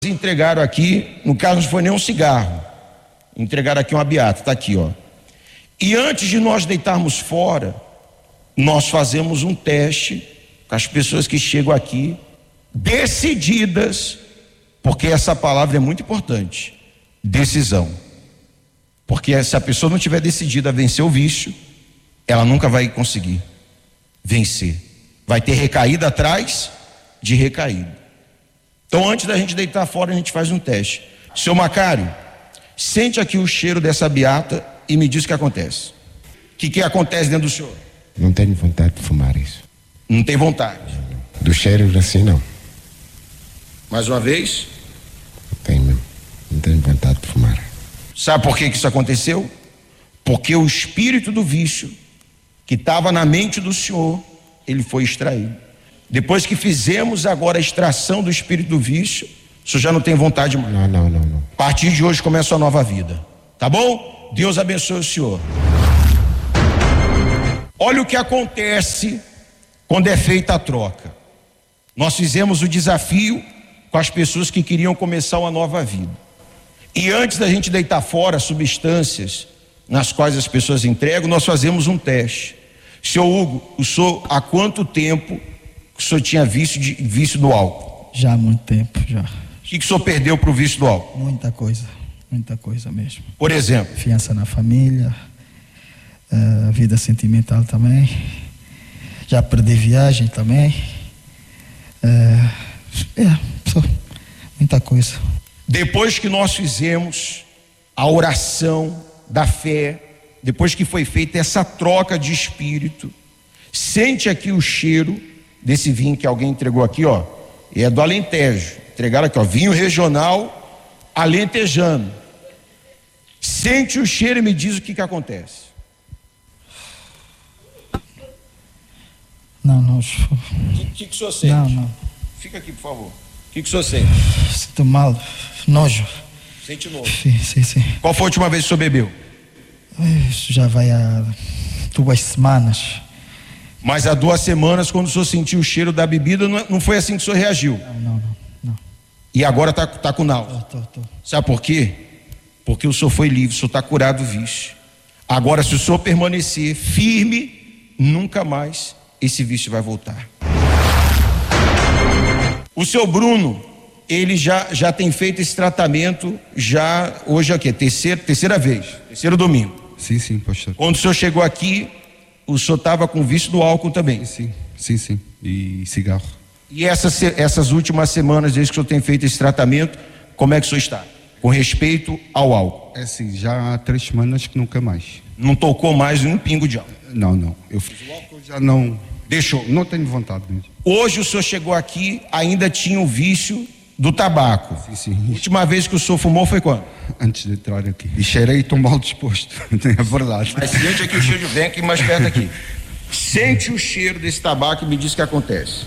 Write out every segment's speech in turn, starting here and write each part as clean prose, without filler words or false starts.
Entregaram aqui, no caso não foi nem um cigarro, entregaram aqui uma beata, está aqui, ó. E antes de nós deitarmos fora, nós fazemos um teste com as pessoas que chegam aqui, decididas, porque essa palavra é muito importante, decisão. Porque se a pessoa não tiver decidida a vencer o vício, ela nunca vai conseguir vencer. Vai ter recaída atrás de recaída. Então, antes da gente deitar fora, a gente faz um teste. Seu Macário, sente aqui o cheiro dessa beata e me diz o que acontece. O que acontece dentro do senhor? Não tenho vontade de fumar isso. Não tem vontade? Do cheiro assim, não. Mais uma vez? Não tenho vontade de fumar. Sabe por que isso aconteceu? Porque o espírito do vício que estava na mente do senhor, ele foi extraído. Depois que fizemos agora a extração do espírito do vício, o senhor já não tem vontade mais. Não. A partir de hoje começa a nova vida. Tá bom? Deus abençoe o senhor. Olha o que acontece quando é feita a troca. Nós fizemos o desafio com as pessoas que queriam começar uma nova vida. E antes da gente deitar fora substâncias nas quais as pessoas entregam, nós fazemos um teste. Senhor Hugo, o senhor há quanto tempo o senhor tinha vício do álcool? Já há muito tempo, já. O que o senhor perdeu para o vício do álcool? Muita coisa mesmo. Por exemplo? Fiança na família, vida sentimental também. Já perdi viagem também. Muita coisa. Depois que nós fizemos a oração da fé, depois que foi feita essa troca de espírito, sente aqui o cheiro desse vinho que alguém entregou aqui, ó, e é do Alentejo. Entregaram aqui, ó, vinho regional alentejano. Sente o cheiro e me diz o que acontece. Não. O que o senhor sente? Não. Fica aqui, por favor. O que o senhor sente? Sinto mal, nojo. Sente nojo? Sim. Qual foi a última vez que o senhor bebeu? Isso já vai há 2 semanas. Mas há 2 semanas, quando o senhor sentiu o cheiro da bebida, não foi assim que o senhor reagiu? Não. E agora tá com náusea? Tô. Sabe por quê? Porque o senhor foi livre, o senhor está curado do vício. Agora, se o senhor permanecer firme, nunca mais esse vício vai voltar. O seu Bruno, ele já tem feito esse tratamento, já hoje é o quê? Terceira vez, terceiro domingo. Sim, pastor. Quando o senhor chegou aqui, o senhor estava com vício do álcool também? Sim. E cigarro. E essas últimas semanas, desde que o senhor tem feito esse tratamento, como é que o senhor está? Com respeito ao álcool? É assim, já há 3 semanas que nunca mais. Não tocou mais um pingo de álcool? Não. Eu fiz o álcool, já não. Deixou? Não tenho vontade mesmo. Hoje o senhor chegou aqui, ainda tinha o vício do tabaco. Sim. A última vez que o senhor fumou foi quando? Antes de entrar aqui. E cheirei tão mal disposto. É verdade. Mas sente aqui o cheiro, vem aqui mais perto aqui. Sente o cheiro desse tabaco e me diz o que acontece.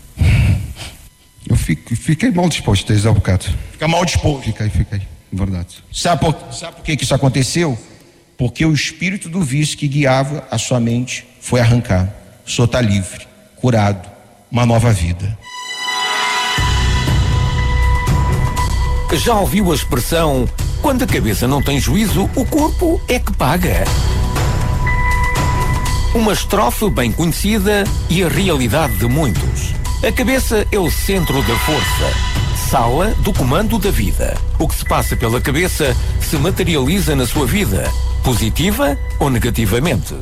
Eu fiquei mal disposto desde há bocado. Fica mal disposto? Fiquei. Verdade. Sabe por que isso aconteceu? Porque o espírito do vício que guiava a sua mente foi arrancar. O senhor está livre, curado, uma nova vida. Já ouviu a expressão: quando a cabeça não tem juízo, o corpo é que paga? Uma estrofe bem conhecida e a realidade de muitos. A cabeça é o centro da força, sala do comando da vida. O que se passa pela cabeça se materializa na sua vida, positiva ou negativamente.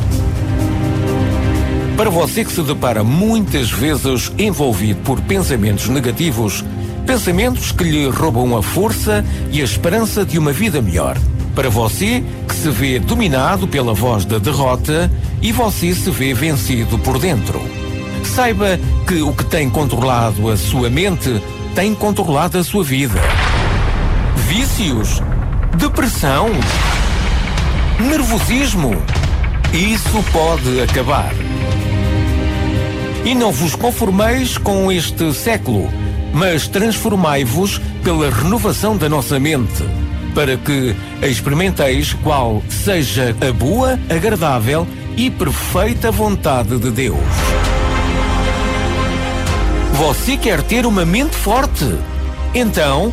Para você que se depara muitas vezes envolvido por pensamentos negativos, pensamentos que lhe roubam a força e a esperança de uma vida melhor. Para você que se vê dominado pela voz da derrota e você se vê vencido por dentro. Saiba que o que tem controlado a sua mente tem controlado a sua vida. Vícios, depressão, nervosismo. Isso pode acabar. E não vos conformeis com este século, mas transformai-vos pela renovação da nossa mente, para que experimenteis qual seja a boa, agradável e perfeita vontade de Deus. Você quer ter uma mente forte, Então,